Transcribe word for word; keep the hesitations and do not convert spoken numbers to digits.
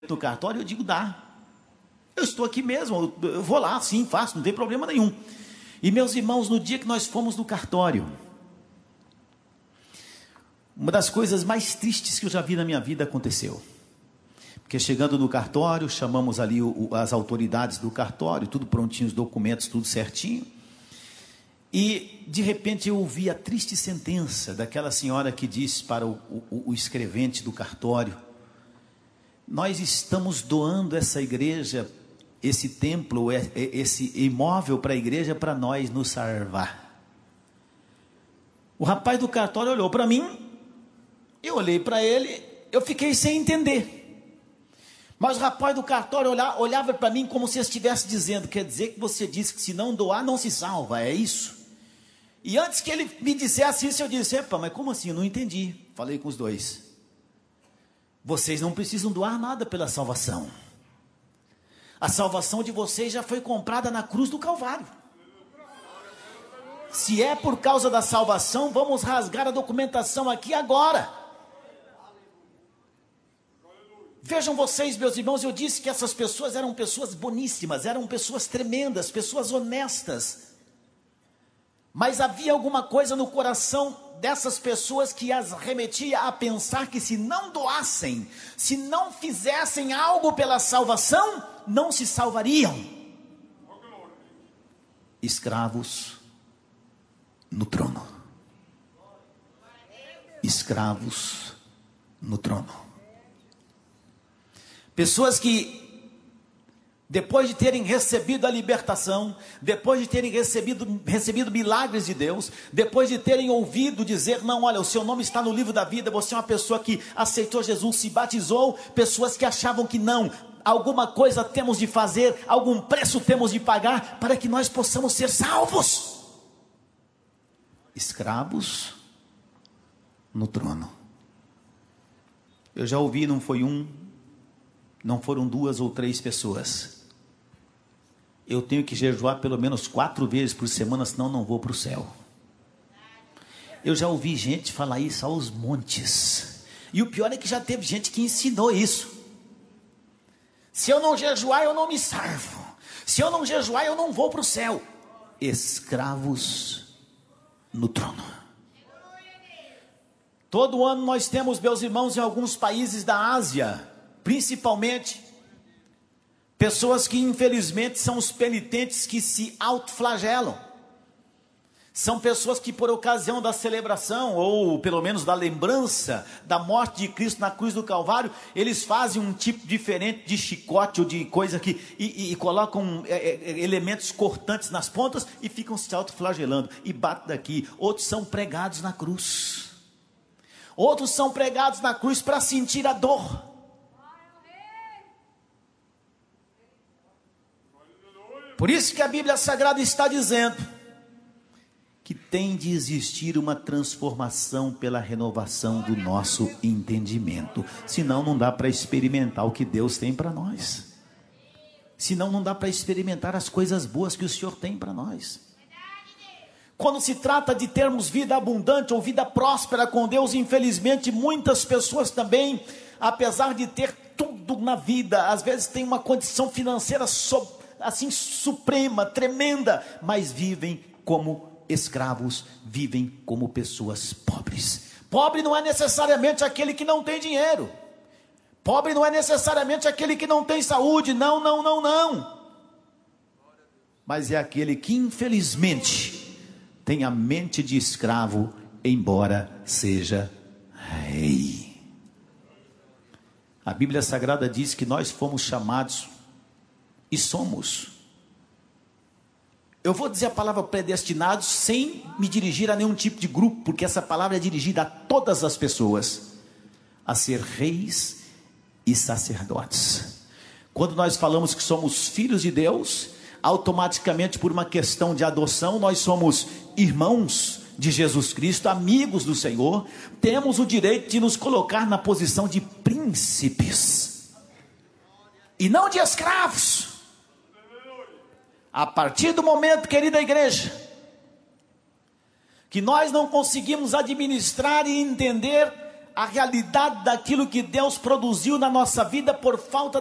no cartório? Eu digo, dá. Eu estou aqui mesmo, eu vou lá, sim, faço, não tem problema nenhum. E meus irmãos, no dia que nós fomos no cartório, uma das coisas mais tristes que eu já vi na minha vida aconteceu. Porque chegando no cartório, chamamos ali o, as autoridades do cartório, tudo prontinho, os documentos, tudo certinho. E de repente eu ouvi a triste sentença daquela senhora que disse para o, o, o escrevente do cartório: nós estamos doando essa igreja, esse templo, esse imóvel para a igreja, para nós nos salvar. O rapaz do cartório olhou para mim, eu olhei para ele, eu fiquei sem entender. Mas o rapaz do cartório olhava, olhava para mim como se estivesse dizendo: quer dizer que você disse que se não doar não se salva, é isso? E antes que ele me dissesse isso, eu disse: epa, mas como assim? Eu não entendi. Falei com os dois: vocês não precisam doar nada pela salvação. A salvação de vocês já foi comprada na cruz do Calvário. Se é por causa da salvação, vamos rasgar a documentação aqui agora. Vejam vocês, meus irmãos, eu disse que essas pessoas eram pessoas boníssimas, eram pessoas tremendas, pessoas honestas. Mas havia alguma coisa no coração dessas pessoas que as remetia a pensar que se não doassem, se não fizessem algo pela salvação, não se salvariam. Escravos no trono. Escravos no trono. Pessoas que, depois de terem recebido a libertação, depois de terem recebido, recebido milagres de Deus, depois de terem ouvido dizer: não, olha, o seu nome está no livro da vida, você é uma pessoa que aceitou Jesus, se batizou. Pessoas que achavam que não, alguma coisa temos de fazer, algum preço temos de pagar para que nós possamos ser salvos. Escravos no trono. Eu já ouvi, não foi um, não foram duas ou três pessoas: eu tenho que jejuar pelo menos quatro vezes por semana, senão não vou para o céu. Eu já ouvi gente falar isso aos montes. E o pior é que já teve gente que ensinou isso. Se eu não jejuar, eu não me salvo. Se eu não jejuar, eu não vou para o céu. Escravos no trono. Todo ano nós temos, meus irmãos, em alguns países da Ásia, principalmente, pessoas que infelizmente são os penitentes que se autoflagelam. São pessoas que, por ocasião da celebração, ou pelo menos da lembrança da morte de Cristo na cruz do Calvário, eles fazem um tipo diferente de chicote ou de coisa que, e, e, e colocam é, é, elementos cortantes nas pontas e ficam se autoflagelando e batem daqui. Outros são pregados na cruz. Outros são pregados na cruz para sentir a dor. Por isso que a Bíblia Sagrada está dizendo que tem de existir uma transformação pela renovação do nosso entendimento. Senão não dá para experimentar o que Deus tem para nós. Senão não dá para experimentar as coisas boas que o Senhor tem para nós. Quando se trata de termos vida abundante ou vida próspera com Deus, infelizmente muitas pessoas também, apesar de ter tudo na vida, às vezes tem uma condição financeira sob assim suprema, tremenda, mas vivem como escravos, vivem como pessoas pobres. Pobre não é necessariamente aquele que não tem dinheiro. Pobre não é necessariamente aquele que não tem saúde. Não, não, não, não. Mas é aquele que infelizmente tem a mente de escravo, embora seja rei. A Bíblia Sagrada diz que nós fomos chamados e somos. Eu vou dizer a palavra predestinados sem me dirigir a nenhum tipo de grupo, porque essa palavra é dirigida a todas as pessoas, a ser reis e sacerdotes. Quando nós falamos que somos filhos de Deus, automaticamente por uma questão de adoção, nós somos irmãos de Jesus Cristo, amigos do Senhor, temos o direito de nos colocar na posição de príncipes, e não de escravos. A partir do momento, querida igreja, que nós não conseguimos administrar e entender a realidade daquilo que Deus produziu na nossa vida por falta